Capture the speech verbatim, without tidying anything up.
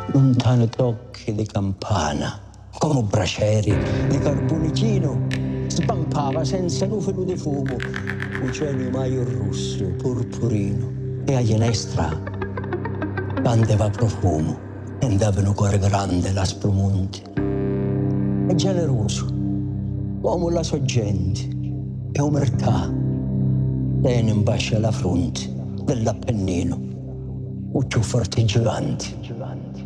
lontane tocchi di campana, come bracieri di carbonicino, spampava senza nuvolo di fumo un cielo maio rosso, purpurino, e a ginestra candeva profumo, e andavano cuore grande la sprumonti, e generoso, come la sorgente, e umertà, tiene in bascia la fronte dell'Appennino, un più forte gigante.